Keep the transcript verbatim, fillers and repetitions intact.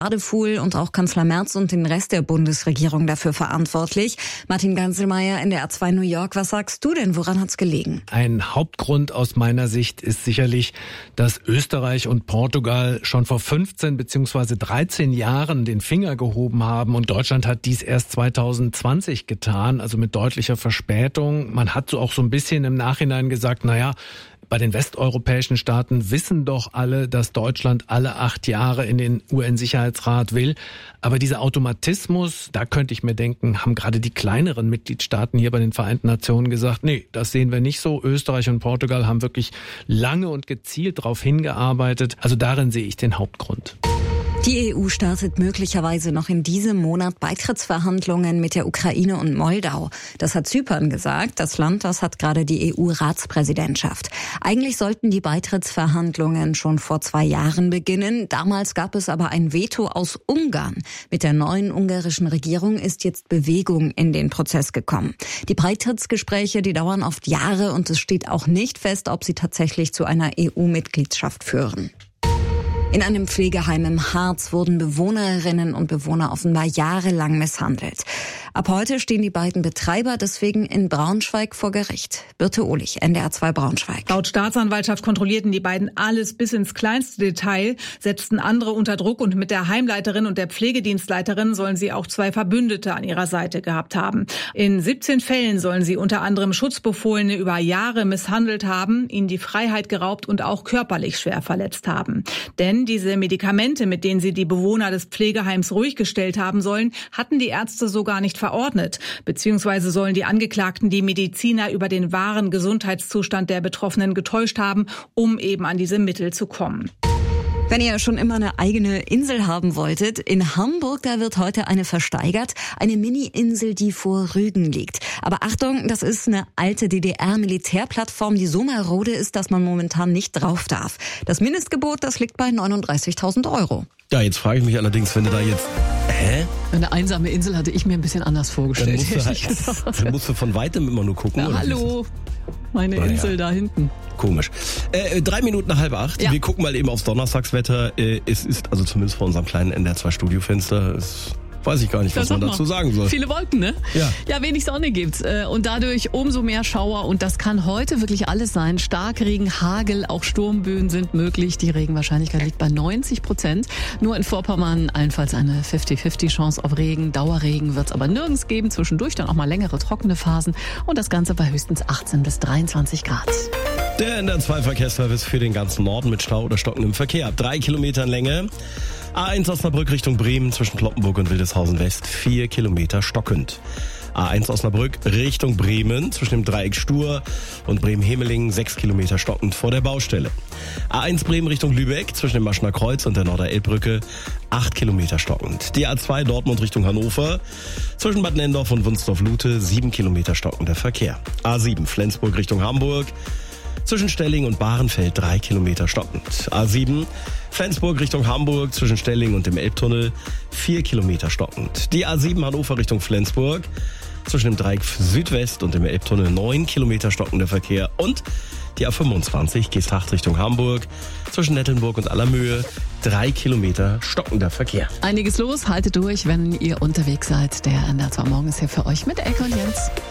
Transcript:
Radefuhl und auch Kanzler Merz und den Rest der Bundesregierung dafür verantwortlich. Martin Ganselmeier, N D R zwei New York, was sagst du denn? Woran hat's gelegen? Ein Hauptgrund aus meiner Sicht ist sicherlich, dass Österreich und Portugal schon vor fünfzehn bzw. dreizehn Jahren den Finger gehoben haben und Deutschland hat dies erst zwanzig zwanzig getan, also mit deutlicher Verspätung. Man hat so auch so ein bisschen im Nachhinein gesagt, naja, bei den westeuropäischen Staaten wissen doch alle, dass Deutschland alle acht Jahre in den U N-Sicherheitsrat will. Aber dieser Automatismus, da könnte ich mir denken, haben gerade die kleineren Mitgliedstaaten hier bei den Vereinten Nationen gesagt, nee, das sehen wir nicht so. Österreich und Portugal haben wirklich lange und gezielt darauf hingearbeitet. Also darin sehe ich den Hauptgrund. Die E U startet möglicherweise noch in diesem Monat Beitrittsverhandlungen mit der Ukraine und Moldau. Das hat Zypern gesagt. Das Land, das hat gerade die E U-Ratspräsidentschaft. Eigentlich sollten die Beitrittsverhandlungen schon vor zwei Jahren beginnen. Damals gab es aber ein Veto aus Ungarn. Mit der neuen ungarischen Regierung ist jetzt Bewegung in den Prozess gekommen. Die Beitrittsgespräche, die dauern oft Jahre und es steht auch nicht fest, ob sie tatsächlich zu einer E U-Mitgliedschaft führen. In einem Pflegeheim im Harz wurden Bewohnerinnen und Bewohner offenbar jahrelang misshandelt. Ab heute stehen die beiden Betreiber deswegen in Braunschweig vor Gericht. Birte Ohlich, N D R zwei Braunschweig. Laut Staatsanwaltschaft kontrollierten die beiden alles bis ins kleinste Detail, setzten andere unter Druck und mit der Heimleiterin und der Pflegedienstleiterin sollen sie auch zwei Verbündete an ihrer Seite gehabt haben. In siebzehn Fällen sollen sie unter anderem Schutzbefohlene über Jahre misshandelt haben, ihnen die Freiheit geraubt und auch körperlich schwer verletzt haben. Denn diese Medikamente, mit denen sie die Bewohner des Pflegeheims ruhig gestellt haben sollen, hatten die Ärzte so gar nicht verordnet. Beziehungsweise sollen die Angeklagten die Mediziner über den wahren Gesundheitszustand der Betroffenen getäuscht haben, um eben an diese Mittel zu kommen. Wenn ihr schon immer eine eigene Insel haben wolltet, in Hamburg, da wird heute eine versteigert. Eine Mini-Insel, die vor Rügen liegt. Aber Achtung, das ist eine alte D D R-Militärplattform, die so marode ist, dass man momentan nicht drauf darf. Das Mindestgebot, das liegt bei neununddreißigtausend Euro. Ja, jetzt frage ich mich allerdings, wenn du da jetzt... Hä? Eine einsame Insel hatte ich mir ein bisschen anders vorgestellt. Dann musst du, halt, dann musst du von weitem immer nur gucken. Ja, hallo, meine Na, Insel ja. da hinten. Komisch. Äh, drei Minuten nach halb acht. Ja. Wir gucken mal eben aufs Donnerstagswetter. Äh, es ist also zumindest vor unserem kleinen N D R zwei Studiofenster... Es weiß ich gar nicht, was ja, man dazu sagen soll. Viele Wolken, ne? Ja. Ja, wenig Sonne gibt's und dadurch umso mehr Schauer und das kann heute wirklich alles sein. Starkregen, Hagel, auch Sturmböen sind möglich. Die Regenwahrscheinlichkeit liegt bei neunzig Prozent. Nur in Vorpommern allenfalls eine fünfzig fünfzig Chance auf Regen. Dauerregen wird's aber nirgends geben. Zwischendurch dann auch mal längere trockene Phasen und das Ganze bei höchstens achtzehn bis dreiundzwanzig Grad. Der N D R zwei Verkehrsservice für den ganzen Norden mit Stau oder stockendem Verkehr. Ab drei Kilometern Länge. A eins Osnabrück Richtung Bremen zwischen Kloppenburg und Wildeshausen West. Vier Kilometer stockend. A eins Osnabrück Richtung Bremen zwischen dem Dreieck Stur und Bremen-Hemelingen. Sechs Kilometer stockend vor der Baustelle. A eins Bremen Richtung Lübeck zwischen dem Maschner Kreuz und der Norderelbbrücke. Acht Kilometer stockend. Die A zwei Dortmund Richtung Hannover zwischen Bad Nendorf und Wunsdorf-Lute. Sieben Kilometer stockender Verkehr. A sieben Flensburg Richtung Hamburg. Zwischen Stelling und Bahrenfeld drei Kilometer stockend. A sieben Flensburg Richtung Hamburg zwischen Stelling und dem Elbtunnel vier Kilometer stockend. Die A sieben Hannover Richtung Flensburg zwischen dem Dreieck Südwest und dem Elbtunnel neun Kilometer stockender Verkehr. Und die A fünfundzwanzig Geesthacht Richtung Hamburg zwischen Nettelnburg und Allermöhe drei Kilometer stockender Verkehr. Einiges los, haltet durch, wenn ihr unterwegs seid. Der N D R zwei Morgen ist hier für euch mit Elke und Jens.